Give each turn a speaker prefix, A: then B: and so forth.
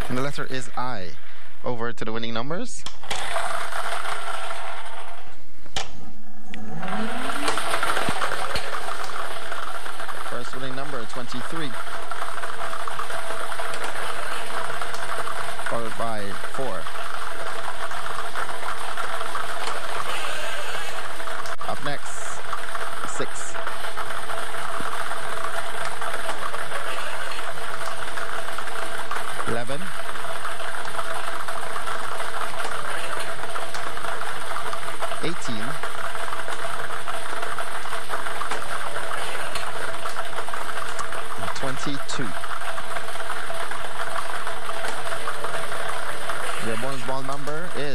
A: And the letter is I. Over to the winning numbers. First winning number, 23. Followed by 4. Up next, 6. 11. 18. 22. Your bonus ball number is